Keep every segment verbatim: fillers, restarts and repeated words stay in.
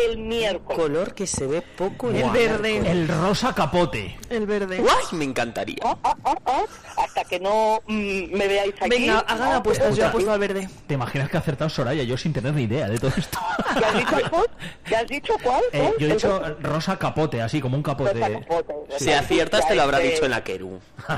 el miércoles. Color que se ve poco en el verde. El rosa capote. El verde. ¡Guay! Me encantaría. Ah, ah, ah, ah, hasta que no mm, me veáis aquí. Venga, hagan apuestas, yo apuesto al verde. ¿Te imaginas que ha acertado Soraya? Yo sin tener ni idea de todo esto. ¿Qué has dicho, Alfons? ¿Qué has dicho cuál? Eh, yo he dicho rosa capote, así como un capote. Rosa capote. Si Sí. aciertas te lo habrá Este- dicho en la Keru.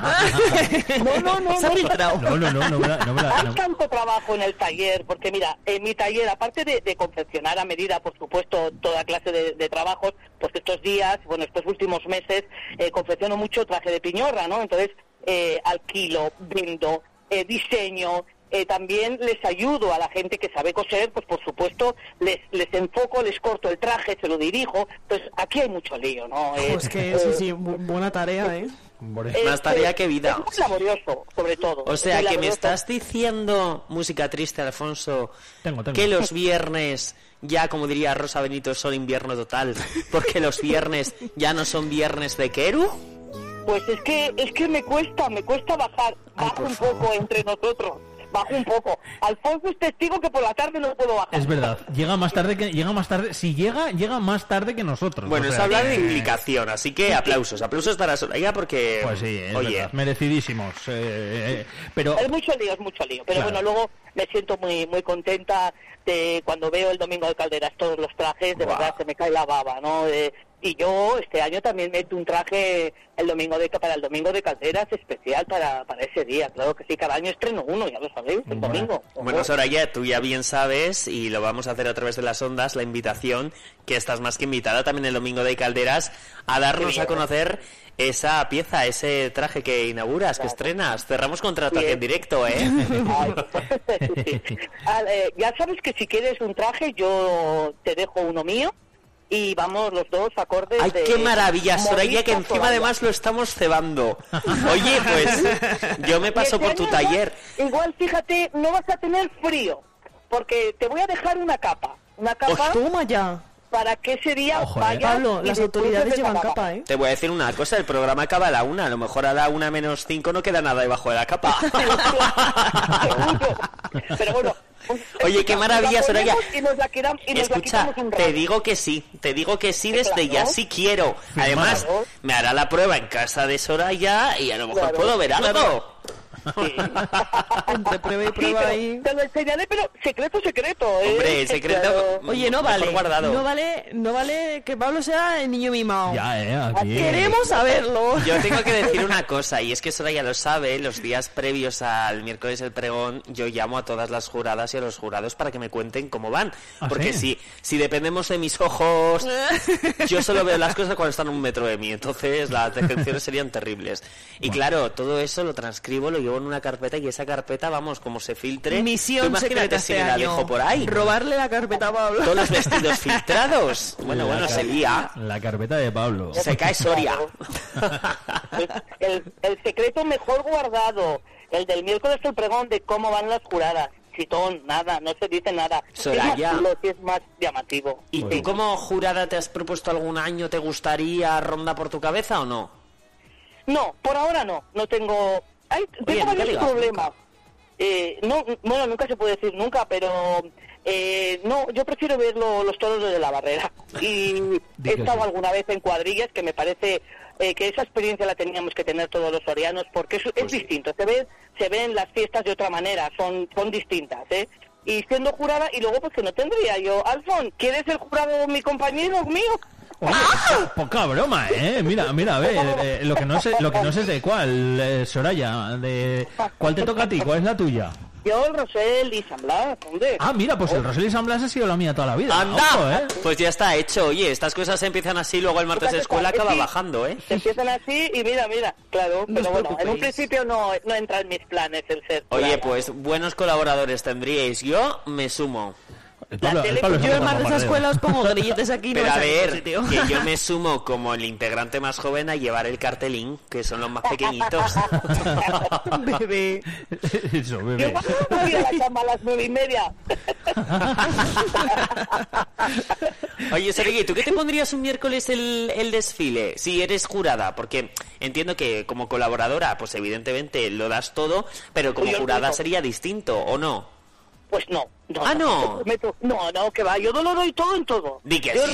No, no, no. Se ha no, filtrado. No, no, no, no me la... No me la Hay no. tanto trabajo en el taller, porque mira, en mi taller, aparte de, de confeccionar a medida, por supuesto, toda clase de, de trabajos, pues estos días, bueno, estos últimos meses, eh, confecciono mucho traje de piñorra, ¿no? Entonces, eh, alquilo, vendo, eh, diseño, eh, también les ayudo a la gente que sabe coser, pues por supuesto, les, les enfoco, les corto el traje, se lo dirijo, pues aquí hay mucho lío, ¿no? Eh, Pues que sí, sí, bu- buena tarea, ¿eh? eh, Más tarea que vida. Es muy laborioso, sobre todo. O sea, Es muy que me laborioso. estás diciendo, música triste, Alfonso, Tengo, tengo. que los viernes, ya como diría Rosa Benito, son invierno total, porque los viernes ya no son viernes de Keru. Pues es que es que me cuesta, me cuesta bajar, Ay, bajo por un favor. poco entre nosotros, bajo un poco. Alfonso es testigo que por la tarde no puedo bajar. Es verdad, llega más tarde que llega más tarde, si llega, llega más tarde que nosotros. Bueno, o es sea, hablar de que- implicación, así que aplausos, aplausos para Soraya porque, Pues sí, es oye, verdad, merecidísimos. eh, eh, pero Es mucho lío, es mucho lío. Pero Claro. bueno, luego me siento muy muy contenta de cuando veo el Domingo de Calderas todos los trajes, de Guau. verdad se me cae la baba, ¿no? Eh, y yo este año también meto un traje el domingo de para el Domingo de Calderas especial para, para ese día. Claro que sí, cada año estreno uno, ya lo sabéis, el Bueno. domingo. Bueno, Soraya, tú ya bien sabes, y lo vamos a hacer a través de las ondas, la invitación, que estás más que invitada también el Domingo de Calderas, a darnos Qué bien. a conocer esa pieza, ese traje que inauguras, que Claro. estrenas. Cerramos contrato aquí Bien. en directo, ¿eh? Ay, sí. Al- eh, ya sabes que si quieres un traje, yo te dejo uno mío y vamos los dos acordes. ¡Ay, de qué maravilla, Soraya, que modista encima Soraya. además lo estamos cebando! Oye, pues, yo me paso Y por este tu año igual- taller. Igual, fíjate, no vas a tener frío, porque te voy a dejar una capa. Una capa Toma ya. para que ese día Ojo, eh. vayas Pablo, y las disfrutes autoridades de esa llevan capa, ¿eh? Te voy a decir una cosa, el programa acaba a la una, a lo mejor a la una menos cinco no queda nada debajo de la capa. Seguro. Pero bueno. Oye, qué maravilla, la Soraya. ponemos y nos la quedam- y nos la Escucha, quitamos un te rato. digo que sí, te digo que sí desde Claro. ya, sí quiero. Además, Claro. me hará la prueba en casa de Soraya y a lo mejor Claro. puedo ver algo. Sí. Entre prueba y prueba pero ahí. Te lo enseñaré, pero secreto, secreto, ¿eh? Hombre, secreto. Claro. Oye, no Mejor vale, guardado. no vale, no vale que Pablo sea el niño mimado. ya, eh, aquí. Queremos saberlo. Yo tengo que decir una cosa, y es que Soraya lo sabe, los días previos al miércoles del pregón, yo llamo a todas las juradas y a los jurados para que me cuenten cómo van. ¿Ah, Porque sí? si, si dependemos de mis ojos, yo solo veo las cosas cuando están a un metro de mí, entonces las decepciones serían terribles. Y claro, todo eso lo transcribo, lo llevo en una carpeta y esa carpeta, vamos, como se filtre... tú Misión imagínate secreta si este me la año. dejo por ahí. Robarle la carpeta a Pablo. Todos los vestidos filtrados. Bueno, La bueno, car- se lía. La carpeta de Pablo. Se cae Soria. el, el secreto mejor guardado, el del miércoles del pregón de cómo van las juradas. Chitón, nada, no se dice nada. Soraya. Es más chulo, sí es más llamativo. ¿Y Sí. tú como jurada te has propuesto algún año, te gustaría ronda por tu cabeza o no? No, por ahora no, no tengo... Hay, Oye, tengo nunca varios digas problemas. Eh, no, bueno, nunca se puede decir nunca, pero eh, no, yo prefiero ver lo- los toros de la barrera. Y Di he que estado sí. alguna vez en cuadrillas que me parece eh, que esa experiencia la teníamos que tener todos los sorianos, porque es, es distinto, se ven, se ven las fiestas de otra manera, son, son distintas, ¿eh? Y siendo jurada, y luego pues que no tendría yo, Alfon, ¿quieres el jurado mi compañero mío? Oye, poca broma, eh. Mira, mira, a ver, eh, lo que no sé, lo que no sé es de cuál, eh, Soraya, de cuál te toca a ti, cuál es la tuya. Yo, el Rosel y San Blas, ¿dónde? Ah, mira, pues el Rosel y San Blas ha sido la mía toda la vida. ¡Anda! Ojo, eh. Pues ya está hecho. Oye, estas cosas empiezan así, luego el martes de escuela Es que acaba sí, bajando, ¿eh? Empiezan así y mira, mira, claro, No os pero bueno, en un preocupéis. principio no, no entra en mis planes el ser. Oye, jurada. pues buenos colaboradores tendríais. Yo me sumo. El Pablo, La el tele- Pablo es Yo un el martes de bombardeo. escuela os pongo grilletes aquí y no Pero a vais a ningún ver, sitio. que yo me sumo como el integrante más joven a llevar el cartelín, que son los más pequeñitos. Bebé. Eso, Yo bebé. cuando voy a la cama a las nueve y media. Oye, Sergei, ¿tú qué te pondrías un miércoles el, el desfile? Si eres jurada, porque entiendo que como colaboradora, pues evidentemente lo das todo, pero como Yo jurada no. sería distinto, ¿o no? Pues no. no Ah, no. Meto- No, no, que va, yo no lo doy todo en todo. Di que Yo sí.